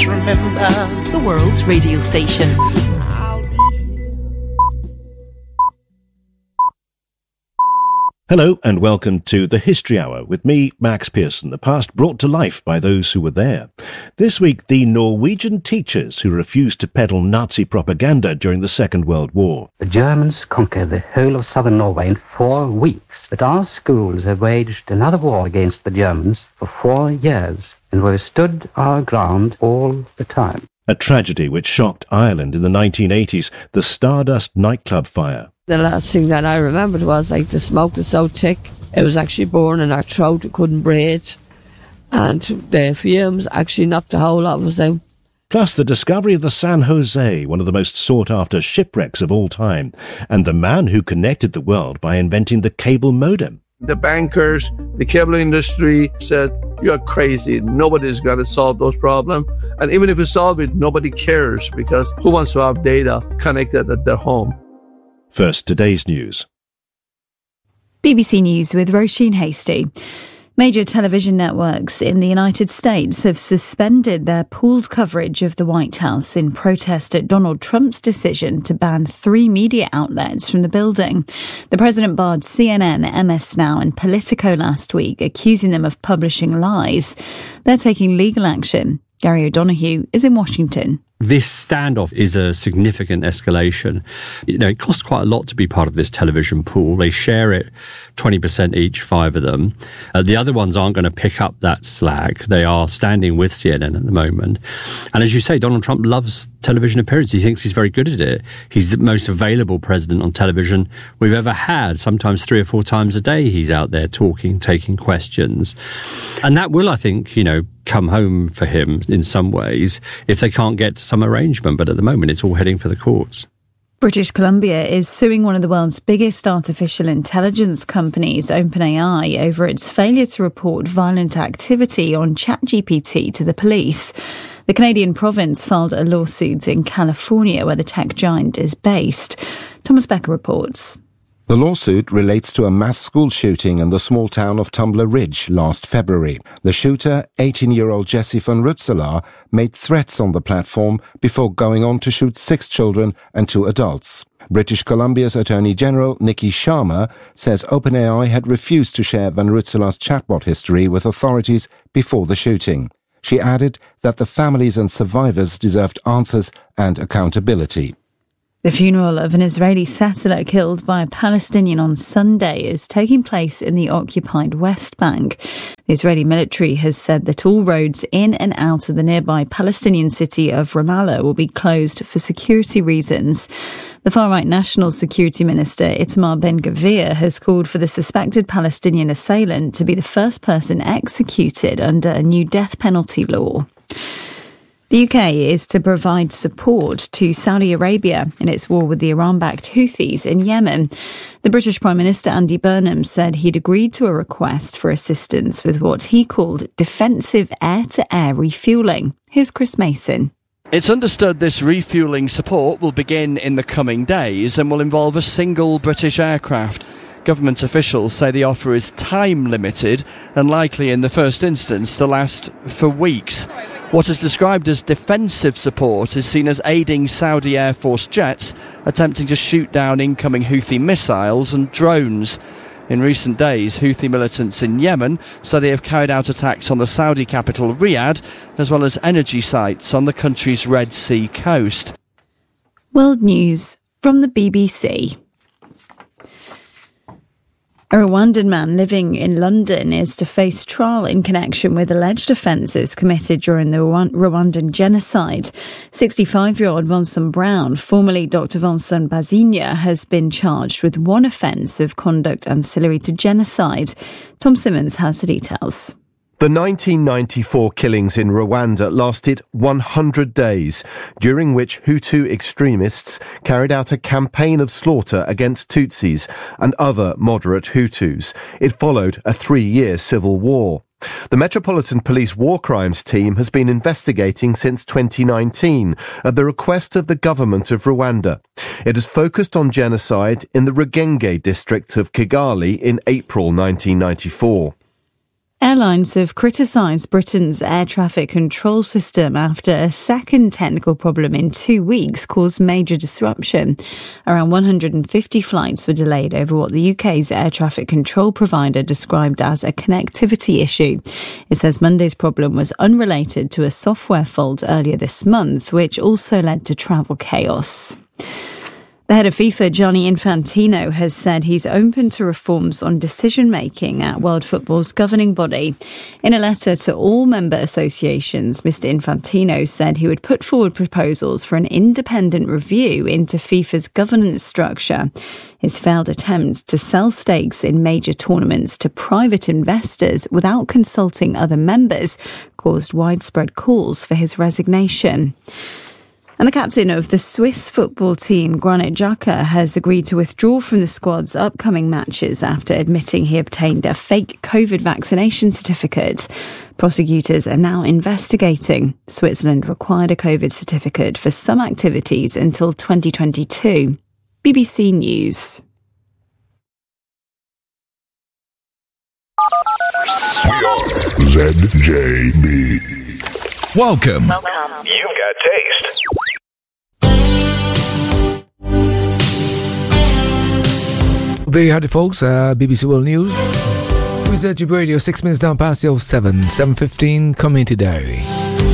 remember. The world's radio station. Hello and welcome to the History Hour with me, Max Pearson, the past brought to life by those who were there. This week, the Norwegian teachers who refused to peddle Nazi propaganda during the Second World War. The Germans conquered the whole of southern Norway in 4 weeks, but our schools have waged another war against the Germans for 4 years, and we've stood our ground all the time. A tragedy which shocked Ireland in the 1980s, the Stardust nightclub fire. The last thing that I remembered was like the smoke was so thick, it was actually burning in our throat, it couldn't breathe. And the fumes actually knocked the whole lot of us out. Plus the discovery of the San Jose, one of the most sought-after shipwrecks of all time, and the man who connected the world by inventing the cable modem. The bankers, the cable industry said, "You're crazy. Nobody's going to solve those problems. And even if you solve it, nobody cares because who wants to have data connected at their home?" First, today's news. BBC News with Roisin Hasty. Major television networks in the United States have suspended their pooled coverage of the White House in protest at Donald Trump's decision to ban 3 media outlets from the building. The president barred CNN, MS Now and Politico last week, accusing them of publishing lies. They're taking legal action. Gary O'Donoghue is in Washington. This standoff is a significant escalation. You know, it costs quite a lot to be part of this television pool. They share it 20% each, 5 of them. The other ones aren't going to pick up that slack. They are standing with CNN at the moment. And as you say, Donald Trump loves television appearances. He thinks he's very good at it. He's the most available president on television we've ever had. Sometimes 3 or 4 times a day he's out there talking, taking questions. And that will, I think, come home for him in some ways if they can't get to some arrangement. But at the moment, it's all heading for the courts. British Columbia is suing one of the world's biggest artificial intelligence companies, OpenAI, over its failure to report violent activity on ChatGPT to the police. The Canadian province filed a lawsuit in California, where the tech giant is based. Thomas Becker reports. The lawsuit relates to a mass school shooting in the small town of Tumbler Ridge last February. The shooter, 18-year-old Jesse van Rutselaar, made threats on the platform before going on to shoot 6 children and 2 adults. British Columbia's Attorney General Nikki Sharma says OpenAI had refused to share van Rutselaar's chatbot history with authorities before the shooting. She added that the families and survivors deserved answers and accountability. The funeral of an Israeli settler killed by a Palestinian on Sunday is taking place in the occupied West Bank. The Israeli military has said that all roads in and out of the nearby Palestinian city of Ramallah will be closed for security reasons. The far-right National Security Minister Itamar Ben-Gvir has called for the suspected Palestinian assailant to be the first person executed under a new death penalty law. The UK is to provide support to Saudi Arabia in its war with the Iran-backed Houthis in Yemen. The British Prime Minister Andy Burnham said he'd agreed to a request for assistance with what he called defensive air-to-air refuelling. Here's Chris Mason. It's understood this refuelling support will begin in the coming days and will involve a single British aircraft. Government officials say the offer is time-limited and likely in the first instance to last for weeks. What is described as defensive support is seen as aiding Saudi Air Force jets attempting to shoot down incoming Houthi missiles and drones. In recent days, Houthi militants in Yemen say they have carried out attacks on the Saudi capital Riyadh, as well as energy sites on the country's Red Sea coast. World News from the BBC. A Rwandan man living in London is to face trial in connection with alleged offences committed during the Rwandan genocide. 65-year-old Vincent Brown, formerly Dr. Vincent Bazinia, has been charged with 1 offence of conduct ancillary to genocide. Tom Simmons has the details. The 1994 killings in Rwanda lasted 100 days, during which Hutu extremists carried out a campaign of slaughter against Tutsis and other moderate Hutus. It followed a 3-year civil war. The Metropolitan Police War Crimes Team has been investigating since 2019 at the request of the government of Rwanda. It has focused on genocide in the Rugenge district of Kigali in April 1994. Airlines have criticised Britain's air traffic control system after a second technical problem in 2 weeks caused major disruption. Around 150 flights were delayed over what the UK's air traffic control provider described as a connectivity issue. It says Monday's problem was unrelated to a software fault earlier this month, which also led to travel chaos. The head of FIFA, Gianni Infantino, has said he's open to reforms on decision-making at World Football's governing body. In a letter to all member associations, Mr Infantino said he would put forward proposals for an independent review into FIFA's governance structure. His failed attempt to sell stakes in major tournaments to private investors without consulting other members caused widespread calls for his resignation. And the captain of the Swiss football team, Granit Xhaka, has agreed to withdraw from the squad's upcoming matches after admitting he obtained a fake COVID vaccination certificate. Prosecutors are now investigating. Switzerland required a COVID certificate for some activities until 2022. BBC News. We are ZJB. Welcome. You've got taste. There you had it, folks. BBC World News. Research Radio, 6 minutes down past the 7:15 coming today.